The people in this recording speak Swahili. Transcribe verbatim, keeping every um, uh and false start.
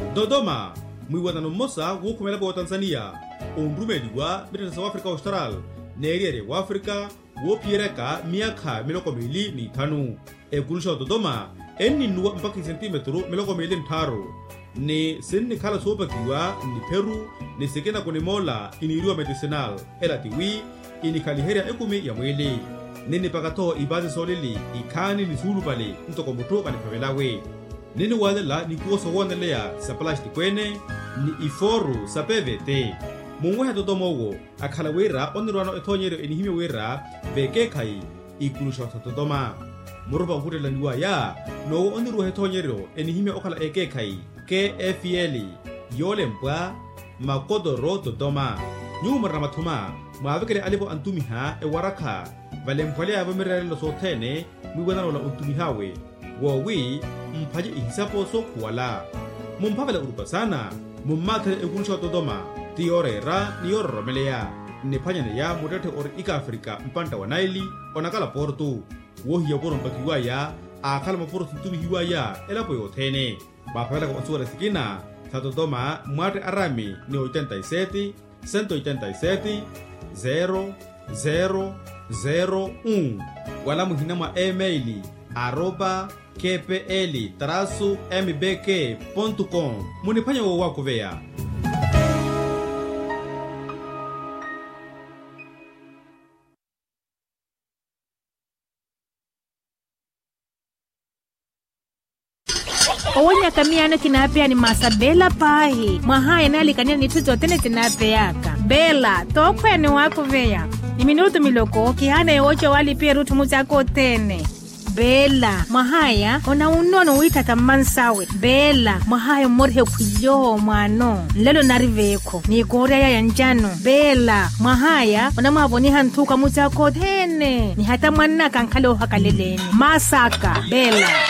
Dodoma, mwiwatano mmosa wukumela wa Tanzania, undumeliwa British South Africa Austral, neriere wa Africa, wopiereka miaka miloko mili ni tanu. Ekulusha Dodoma, eni nuwa mpaki centimetro miloko mili mtaro. Ni sini kala sopa kiwa, ni Peru, ni sekena kone mola, iniriwa medicinal, ela tiwi, inikaliheria ekumi ya mwili. Nini pakato ibazi solili, ikani ni sulu pali, mtoko mutoka ni pavelawe. Nini wadela ni kuoso wanelea sa plastic kwene, ni iforu sa P V T. Mungweha Dodoma ugo, akala wera onirwano etonyero enihime wera, veke kai, ikulusha Dodoma. Murupa ukure landiwa ya, no onirwa etonyero enihime okala eke kai, K F L, yole mpwa, makodoro Dodoma. Nyuma ramatuma, maavekele alipo antumiha e waraka, vale mpwale avamirare lo sotene, mwiwanano la untumihawe. Wawi, mpaje ihisapo so kuwala. Mumpavela urupa sana, mummate ekulusha Dodoma, tiore ra ni oro romelea. Nepanya ne ya mudete ori ika Afrika mpanta wa Naili, onakala portu. Wohi ya poro mpakiwa ya, akala maporo tintumi hiwa ya, elapo yotene. Mapavela kwa asuwa resikina, sa Dodoma, mwate arami ni ochenta y siete, ciento ochenta y siete, zero, zero, zero, un. Wala muhinama emaili, arroba, kpl traço mbk ponto com. Munipanya wa wako vea. Owonya kamiano kinapea ni masabela pahi. Mwahaya nali kanya ni tuzo tene tinapeaka. Bela, tokwe ni wako vea. Ni minuto miloko, kihana yocho wali pia rutu muzako tene. Bela, mahaya, ona unono wita tamansawe. Bela, mahaya morhe kuyo mwano. Lelo nariveko, ni korea ya njano. Bela, mahaya, ona maboni hantuka muzako tene. Ni hata mwana kankale uhakaleleni. Masaka, Bela.